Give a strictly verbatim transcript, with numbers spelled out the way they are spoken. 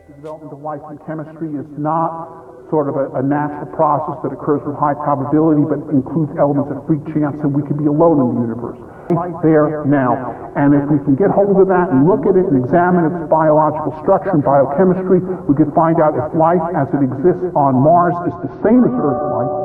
that the development of life in chemistry is not sort of a, a natural process that occurs with high probability, but includes elements of free chance, and we could be alone in the universe. Right there now. And if we can get hold of that and look at it and examine its biological structure and biochemistry, we could find out if life as it exists on Mars is the same as Earth life.